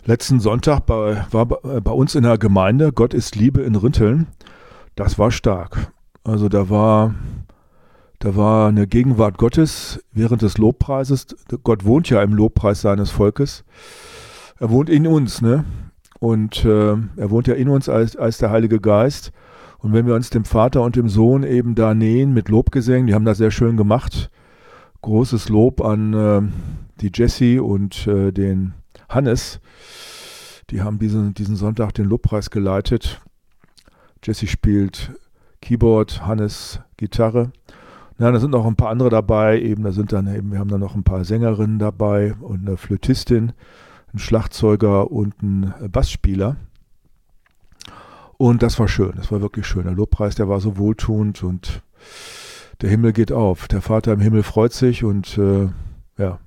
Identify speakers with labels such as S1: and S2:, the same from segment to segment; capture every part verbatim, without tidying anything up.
S1: Letzten Sonntag bei, war bei bei uns in der Gemeinde Gott ist Liebe in Rinteln. Das war stark. Also da war, da war eine Gegenwart Gottes während des Lobpreises. Gott wohnt ja im Lobpreis seines Volkes. Er wohnt in uns, ne? Und äh, er wohnt ja in uns als, als der Heilige Geist. Und wenn wir uns dem Vater und dem Sohn eben da nähen mit Lobgesängen, die haben das sehr schön gemacht. Großes Lob an äh, die Jessie und äh, den Hannes. Die haben diesen, diesen Sonntag den Lobpreis geleitet. Jessie spielt Keyboard, Hannes Gitarre. Ja, da sind noch ein paar andere dabei. Eben, da sind dann eben, wir haben dann noch ein paar Sängerinnen dabei und eine Flötistin, ein Schlagzeuger und ein Bassspieler. Und das war schön, das war wirklich schön. Der Lobpreis, der war so wohltuend und der Himmel geht auf. Der Vater im Himmel freut sich und äh, ja.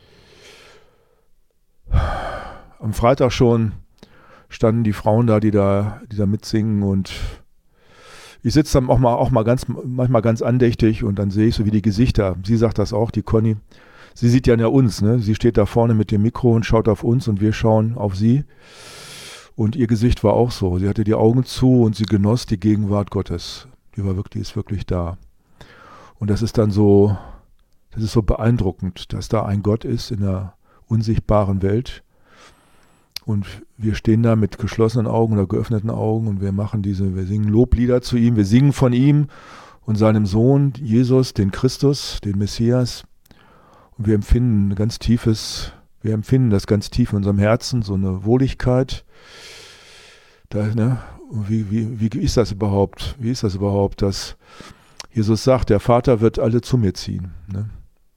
S1: Am Freitag schon standen die Frauen da, die da, die da mitsingen und ich sitze dann auch mal, auch mal ganz, manchmal ganz andächtig und dann sehe ich so wie die Gesichter. Sie sagt das auch, die Conny. Sie sieht ja ja uns, ne? Sie steht da vorne mit dem Mikro und schaut auf uns und wir schauen auf sie. Und ihr Gesicht war auch so. Sie hatte die Augen zu und sie genoss die Gegenwart Gottes. Die war wirklich, die ist wirklich da. Und das ist dann so, das ist so beeindruckend, dass da ein Gott ist in der unsichtbaren Welt. Und wir stehen da mit geschlossenen Augen oder geöffneten Augen und wir machen diese, wir singen Loblieder zu ihm, wir singen von ihm und seinem Sohn Jesus, den Christus, den Messias. Und wir empfinden ein ganz tiefes, wir empfinden das ganz tief in unserem Herzen, so eine Wohligkeit. Da, ne, wie, wie, wie ist das überhaupt? Wie ist das überhaupt, dass Jesus sagt, der Vater wird alle zu mir ziehen, ne?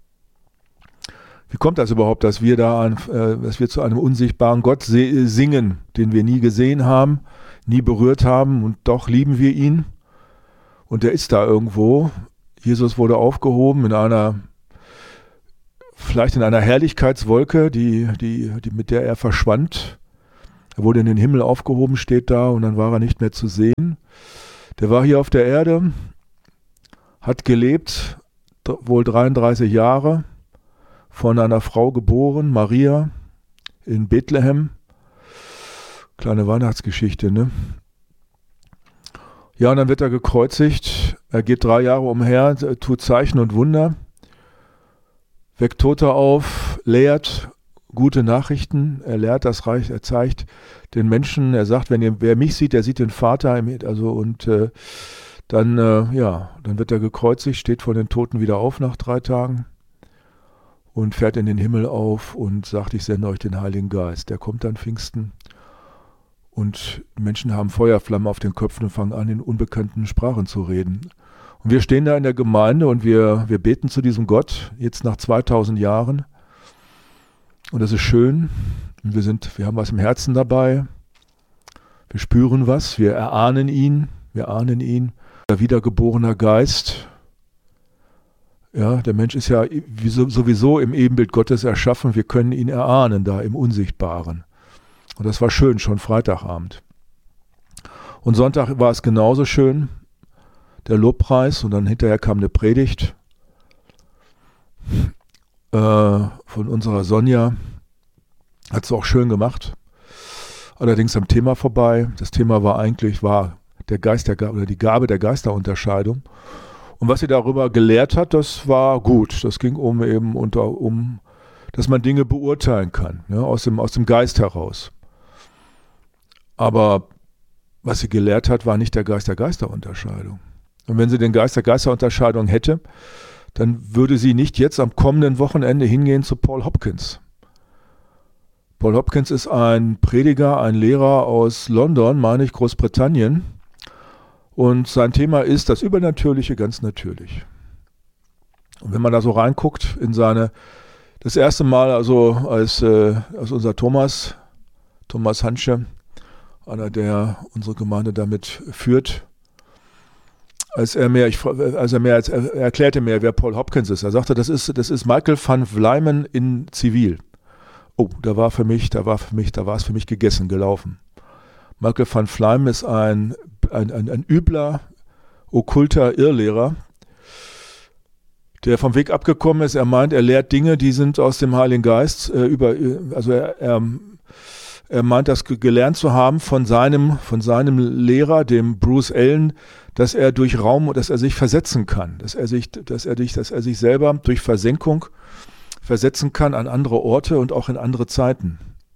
S1: Wie kommt das überhaupt, dass wir da, an, äh, dass wir zu einem unsichtbaren Gott se- singen, den wir nie gesehen haben, nie berührt haben und doch lieben wir ihn? Und der ist da irgendwo. Jesus wurde aufgehoben in einer, vielleicht in einer Herrlichkeitswolke, die, die, die, mit der er verschwand. Er wurde in den Himmel aufgehoben, steht da und dann war er nicht mehr zu sehen. Der war hier auf der Erde, hat gelebt, wohl dreiunddreißig Jahre. Von einer Frau geboren, Maria, in Bethlehem. Kleine Weihnachtsgeschichte, ne? Ja, und dann wird er gekreuzigt. Er geht drei Jahre umher, tut Zeichen und Wunder, weckt Tote auf, lehrt gute Nachrichten. Er lehrt das Reich, er zeigt den Menschen, er sagt, wenn ihr, wer mich sieht, der sieht den Vater. Also und äh, dann, äh, ja, dann wird er gekreuzigt, steht von den Toten wieder auf nach drei Tagen. Und fährt in den Himmel auf und sagt, ich sende euch den Heiligen Geist. Der kommt an Pfingsten und die Menschen haben Feuerflammen auf den Köpfen und fangen an, in unbekannten Sprachen zu reden. Und wir stehen da in der Gemeinde und wir, wir beten zu diesem Gott, jetzt nach zweitausend Jahren. Und das ist schön. Und wir sind, wir haben was im Herzen dabei. Wir spüren was, wir erahnen ihn, wir ahnen ihn. Der wiedergeborener Geist. Ja, der Mensch ist ja sowieso im Ebenbild Gottes erschaffen. Wir können ihn erahnen da im Unsichtbaren. Und das war schön, schon Freitagabend. Und Sonntag war es genauso schön, der Lobpreis. Und dann hinterher kam eine Predigt äh, von unserer Sonja. Hat es auch schön gemacht. Allerdings am Thema vorbei. Das Thema war eigentlich war der Geist der, oder die Gabe der Geisterunterscheidung. Und was sie darüber gelehrt hat, das war gut. Das ging um eben unter, um, dass man Dinge beurteilen kann, ja, aus dem, aus dem Geist heraus. Aber was sie gelehrt hat, war nicht der Geist der Geisterunterscheidung. Und wenn sie den Geist der Geisterunterscheidung hätte, dann würde sie nicht jetzt am kommenden Wochenende hingehen zu Paul Hopkins. Paul Hopkins ist ein Prediger, ein Lehrer aus London, meine ich, Großbritannien. Und sein Thema ist das Übernatürliche ganz natürlich. Und wenn man da so reinguckt in seine, das erste Mal, also als, äh, als unser Thomas, Thomas Hansche, einer, der unsere Gemeinde damit führt, als er mir, ich, als er mir, als er erklärte mir, wer Paul Hopkins ist. Er sagte, das ist, das ist Michael van Vlijmen in Zivil. Oh, da war für mich, da war für mich, da war es für mich gegessen, gelaufen. Michael van Vlijmen ist ein Ein, ein, ein übler, okkulter Irrlehrer, der vom Weg abgekommen ist. Er meint, er lehrt Dinge, die sind aus dem Heiligen Geist. Äh, über, also er, er, Er meint das gelernt zu haben von seinem, von seinem Lehrer, dem Bruce Allen, dass er durch Raum, dass er sich versetzen kann, dass er sich, dass er sich, dass er sich selber durch Versenkung versetzen kann an andere Orte und auch in andere Zeiten.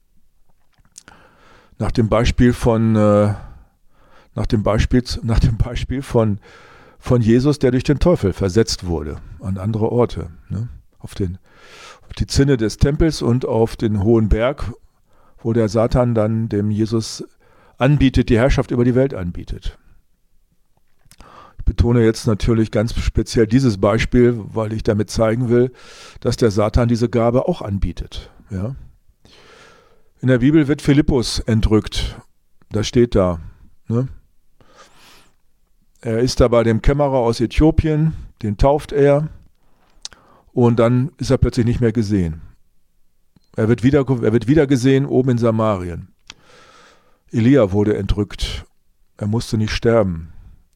S1: Nach dem Beispiel von, äh, nach dem Beispiel, nach dem Beispiel von, von Jesus, der durch den Teufel versetzt wurde an andere Orte, ne? Auf den, auf die Zinne des Tempels und auf den hohen Berg, wo der Satan dann dem Jesus anbietet, die Herrschaft über die Welt anbietet. Ich betone jetzt natürlich ganz speziell dieses Beispiel, weil ich damit zeigen will, dass der Satan diese Gabe auch anbietet. Ja? In der Bibel wird Philippus entrückt. Das steht da. Ne? Er ist da bei dem Kämmerer aus Äthiopien, den tauft er und dann ist er plötzlich nicht mehr gesehen. Er wird wieder, er wird wieder gesehen oben in Samarien. Elia wurde entrückt. Er musste nicht sterben.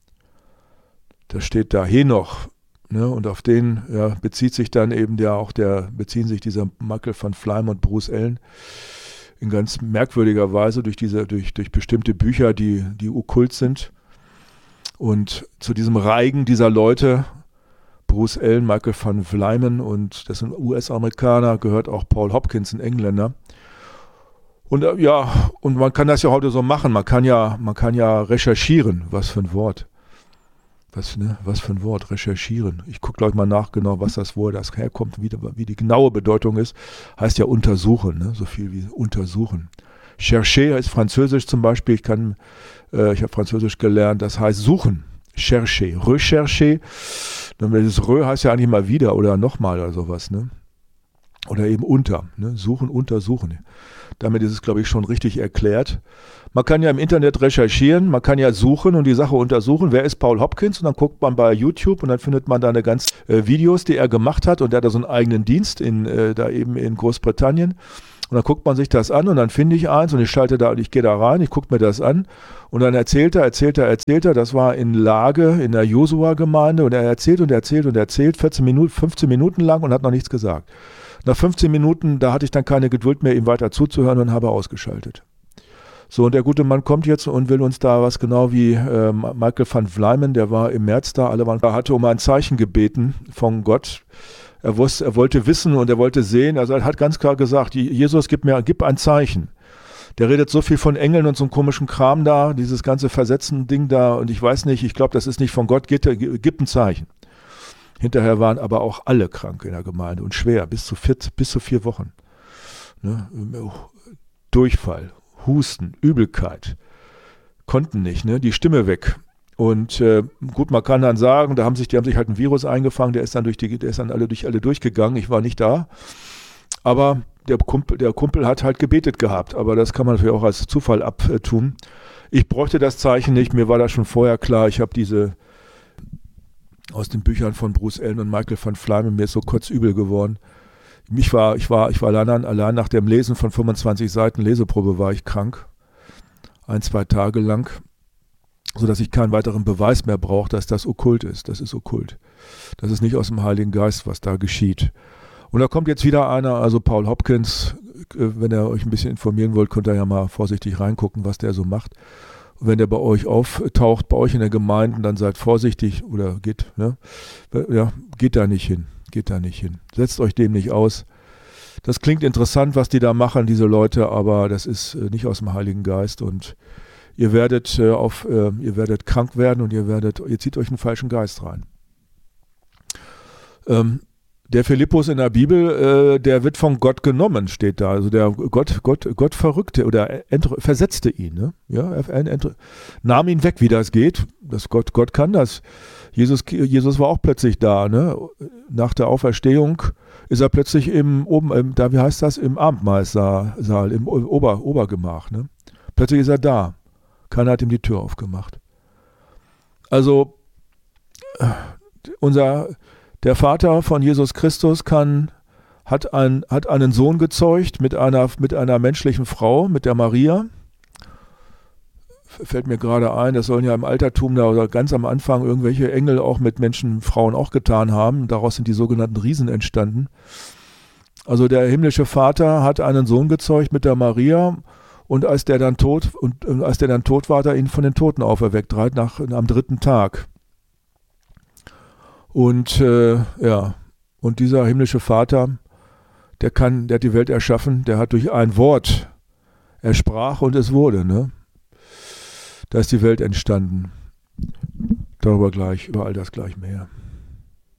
S1: Da steht da Henoch, ne, und auf den ja, bezieht sich dann eben der auch der beziehen sich dieser Michael van Vlijm und Bruce Allen in ganz merkwürdiger Weise durch diese durch durch bestimmte Bücher, die die okkult sind. Und zu diesem Reigen dieser Leute, Bruce Allen, Michael van Vlijmen, und das sind U S-Amerikaner, gehört auch Paul Hopkins, ein Engländer. Und äh, ja, und man kann das ja heute so machen. Man kann ja, man kann ja recherchieren. Was für ein Wort. Was, ne, was für ein Wort, recherchieren. Ich gucke gleich mal nach genau, was das Wort, das herkommt, wie, wie die genaue Bedeutung ist. Heißt ja untersuchen, ne? So viel wie untersuchen. Chercher ist Französisch zum Beispiel. Ich kann, äh, ich habe Französisch gelernt, das heißt suchen. Chercher, rechercher. Das Rö heißt ja eigentlich mal wieder oder nochmal oder sowas, ne? Oder eben unter, ne? Suchen, untersuchen. Damit ist es, glaube ich, schon richtig erklärt. Man kann ja im Internet recherchieren, man kann ja suchen und die Sache untersuchen. Wer ist Paul Hopkins? Und dann guckt man bei YouTube und dann findet man da eine ganz äh, Videos, die er gemacht hat. Und er hat da so einen eigenen Dienst in, äh, da eben in Großbritannien. Und dann guckt man sich das an und dann finde ich eins und ich schalte da und ich gehe da rein, ich gucke mir das an und dann erzählt er, erzählt er, erzählt er, das war in Lage in der Josua-Gemeinde und er erzählt und erzählt und erzählt vierzehn Minuten, fünfzehn Minuten lang und hat noch nichts gesagt. Nach fünfzehn Minuten, da hatte ich dann keine Geduld mehr, ihm weiter zuzuhören und habe ausgeschaltet. So, und der gute Mann kommt jetzt und will uns da was, genau wie äh, Michael van Vlijmen, der war im März da, alle waren da, hatte um ein Zeichen gebeten von Gott. Er, wusste, er wollte wissen und er wollte sehen, also er hat ganz klar gesagt, Jesus, gib mir gib ein Zeichen. Der redet so viel von Engeln und so einem komischen Kram da, dieses ganze Versetzen-Ding da und ich weiß nicht, ich glaube, das ist nicht von Gott, gib, gib ein Zeichen. Hinterher waren aber auch alle krank in der Gemeinde und schwer, bis zu vier, bis zu vier Wochen. Ne? Durchfall, Husten, Übelkeit, konnten nicht, ne? Die Stimme weg. Und äh, gut, man kann dann sagen, da haben sich, die haben sich halt ein Virus eingefangen, der ist dann durch die, der ist dann alle durch alle durchgegangen. Ich war nicht da, aber der Kumpel, der Kumpel hat halt gebetet gehabt. Aber das kann man natürlich auch als Zufall abtun. Ich bräuchte das Zeichen nicht. Mir war das schon vorher klar. Ich habe diese aus den Büchern von Bruce Allen und Michael van Vlijmen, mir ist so kurz übel geworden. Ich war, ich war, ich war allein, allein nach dem Lesen von fünfundzwanzig Seiten Leseprobe war ich krank, ein, zwei Tage lang, sodass ich keinen weiteren Beweis mehr brauche, dass das okkult ist. Das ist okkult. Das ist nicht aus dem Heiligen Geist, was da geschieht. Und da kommt jetzt wieder einer, also Paul Hopkins, wenn ihr euch ein bisschen informieren wollt, könnt ihr ja mal vorsichtig reingucken, was der so macht. Und wenn der bei euch auftaucht, bei euch in der Gemeinde, dann seid vorsichtig oder geht, ne? Ja, geht da nicht hin. Geht da nicht hin. Setzt euch dem nicht aus. Das klingt interessant, was die da machen, diese Leute, aber das ist äh, nicht aus dem Heiligen Geist und ihr werdet äh, auf, äh, ihr werdet krank werden und ihr werdet, ihr zieht euch einen falschen Geist rein. Ähm, der Philippus in der Bibel, äh, der wird von Gott genommen, steht da. Also der Gott, Gott, Gott verrückte oder ent, versetzte ihn, ne? Ja, er ent, ent, nahm ihn weg, wie das geht. Das Gott, Gott kann das. Jesus, Jesus war auch plötzlich da, ne? Nach der Auferstehung ist er plötzlich im oben, im, da wie heißt das, im Abendmahlsaal, im Ober, Obergemach, ne? Plötzlich ist er da. Keiner hat ihm die Tür aufgemacht. Also unser der Vater von Jesus Christus kann hat ein, hat einen Sohn gezeugt mit einer mit einer menschlichen Frau, mit der Maria. Fällt mir gerade ein, das sollen ja im Altertum da oder ganz am Anfang irgendwelche Engel auch mit Menschen, Frauen auch getan haben. Daraus sind die sogenannten Riesen entstanden. Also der himmlische Vater hat einen Sohn gezeugt mit der Maria Und als der dann tot und, und als der dann tot war, hat er ihn von den Toten auferweckt, drei, nach, am dritten Tag. Und äh, ja, und dieser himmlische Vater, der kann, der hat die Welt erschaffen, der hat durch ein Wort, er sprach und es wurde, ne? Da ist die Welt entstanden. Darüber gleich, über all das gleich mehr.